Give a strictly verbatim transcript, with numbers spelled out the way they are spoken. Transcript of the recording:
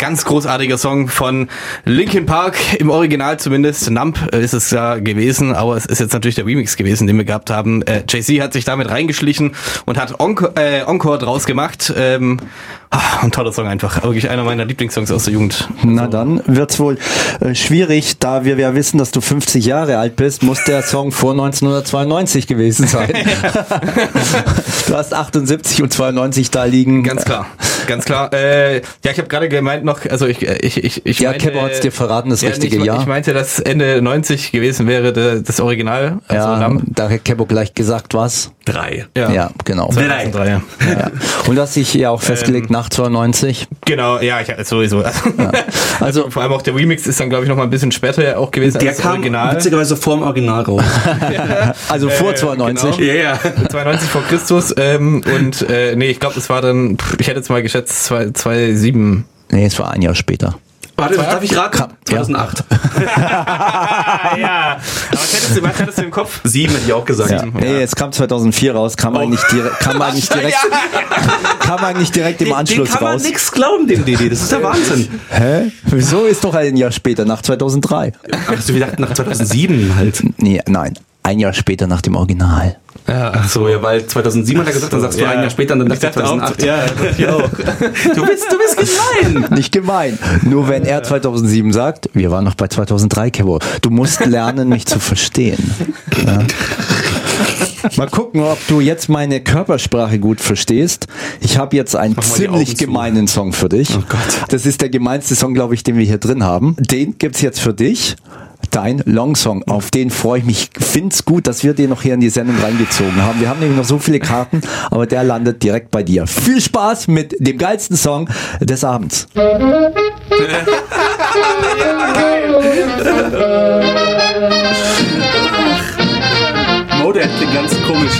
ganz großartiger Song von Linkin Park, im Original zumindest. Numb ist es ja gewesen, aber es ist jetzt natürlich der Remix gewesen, den wir gehabt haben. Äh, Jay-Z hat sich damit reingeschlichen und hat Encore, äh, Encore draus gemacht. Ähm, ach, ein toller Song einfach. Wirklich einer meiner Lieblingssongs aus der Jugend. Na dann wird's wohl äh, schwierig, da wir ja wissen, dass du fünfzig Jahre alt bist, muss der Song vor neunzehnhundertzweiundneunzig gewesen sein. Du hast achtundsiebzig und zweiundneunzig da liegen. Ganz klar, ganz klar. Äh, ja, ich habe gerade gemeint noch, also ich ich ich, ich ja, meinte, Kepper hat's dir verraten, das ja, richtige ich, Jahr. Ich meinte, dass Ende neunzig gewesen wäre, de, das Original. Also ja, Numb. da hat Kepper gleich gesagt, was? Drei. Ja, ja genau. zweitausenddrei. Ja. Ja. Und du hast dich ja auch festgelegt ähm, nach zweiundneunzig. Genau, ja, ich sowieso. Ja. Also vor allem auch der Remix ist dann, glaube ich, noch mal ein bisschen später ja auch gewesen der als das kam Original. witzigerweise vor dem Original raus. Also vor zweiundneunzig. Genau. Ja, ja. zweiundneunzig vor Christus. Ähm, und äh, nee, ich glaube, es war dann, ich hätte jetzt mal geschätzt, zwei, zwei, sieben. Nee, es war ein Jahr später. Warte, darf ich raten? zweitausendacht. Ja. Aber was hättest, du, was hättest du im Kopf? Sieben hätte ich auch gesagt. Ja. Nee, es kam zweitausendvier raus, kam oh. eigentlich direkt, kam eigentlich direkt, kam eigentlich direkt im den, Anschluss den kann man raus. Nix glauben, dem D D, das ist der Wahnsinn. Hä? Wieso ist doch ein Jahr später, nach zweitausenddrei? Ach, du gedacht nach zweitausendsieben halt. Nee, nein, ein Jahr später nach dem Original. Ja, ach so, ja, weil zweitausendsieben hat er gesagt, dann sagst du ja. ein Jahr später und dann sagst du zweitausendacht. Auch, ja, das ich auch. Du bist, du bist gemein. Nicht gemein. Nur wenn er zweitausendsieben sagt, wir waren noch bei zweitausenddrei, Kevo. Du musst lernen, mich zu verstehen. Ja. Mal gucken, ob du jetzt meine Körpersprache gut verstehst. Ich habe jetzt einen ziemlich gemeinen Song für dich. Oh Gott. Das ist der gemeinste Song, glaube ich, den wir hier drin haben. Den gibt's jetzt für dich. Dein Long-Song, auf den freue ich mich. Find's gut, dass wir den noch hier in die Sendung reingezogen haben. Wir haben nämlich noch so viele Karten, aber der landet direkt bei dir. Viel Spaß mit dem geilsten Song des Abends. Motorhead klingt ganz komisch.